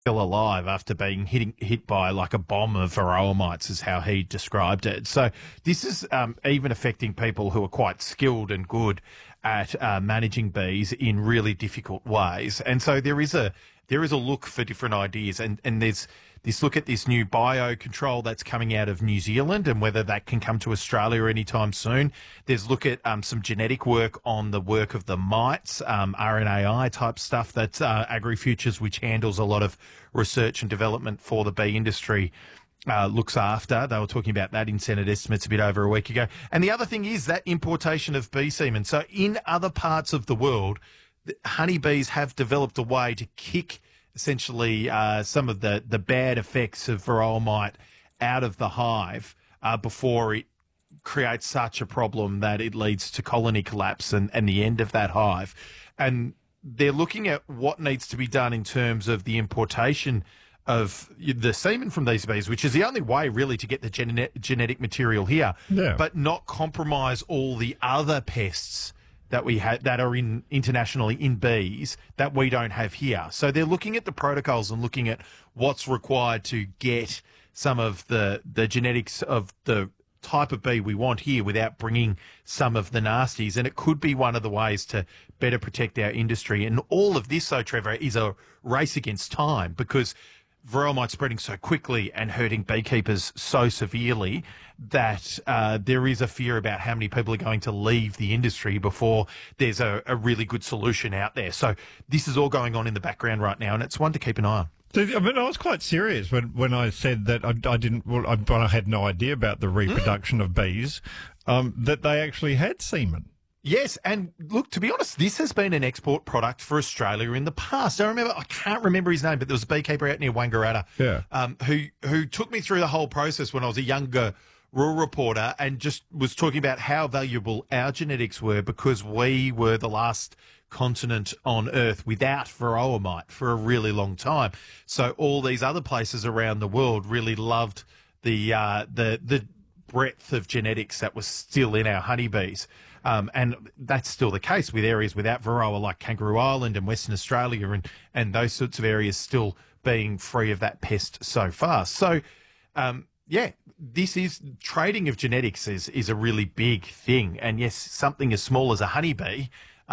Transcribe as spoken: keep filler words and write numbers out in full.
still alive after being hitting, hit by like a bomb of varroa mites is how he described it. So this is um, even affecting people who are quite skilled and good at uh, managing bees in really difficult ways. And so there is a there is a look for different ideas, and, and there's this look at this new biocontrol that's coming out of New Zealand and whether that can come to Australia anytime soon. There's look at um, some genetic work on the work of the mites, um, R N A I type stuff that uh, AgriFutures, which handles a lot of research and development for the bee industry, uh, looks after. They were talking about that in Senate estimates a bit over a week ago. And the other thing is that importation of bee semen. So in other parts of the world, the honeybees have developed a way to kick essentially uh, some of the, the bad effects of varroa mite out of the hive uh, before it creates such a problem that it leads to colony collapse and, and the end of that hive. And they're looking at what needs to be done in terms of the importation of the semen from these bees, which is the only way really to get the gene- genetic material here, yeah. but not compromise all the other pests that we have that are in internationally in bees that we don't have here. So they're looking at the protocols and looking at what's required to get some of the the genetics of the type of bee we want here without bringing some of the nasties. And it could be one of the ways to better protect our industry. And all of this, though, Trevor, is a race against time because varroa mite spreading so quickly and hurting beekeepers so severely that uh, there is a fear about how many people are going to leave the industry before there's a, a really good solution out there. So this is all going on in the background right now, and it's one to keep an eye on. So, I mean, I was quite serious when, when I said that I, I didn't, well, I, I had no idea about the reproduction mm. of bees, um, that they actually had semen. Yes, and look, to be honest, this has been an export product for Australia in the past. I remember, I can't remember his name, but there was a beekeeper out near Wangaratta yeah. um, who who took me through the whole process when I was a younger rural reporter and just was talking about how valuable our genetics were because we were the last continent on Earth without varroa mite for a really long time. So all these other places around the world really loved the uh, the the breadth of genetics that was still in our honeybees. Um, and that's still the case with areas without varroa like Kangaroo Island and Western Australia and, and those sorts of areas still being free of that pest so far. So, um, yeah, this is trading of genetics is, is a really big thing. And yes, something as small as a honeybee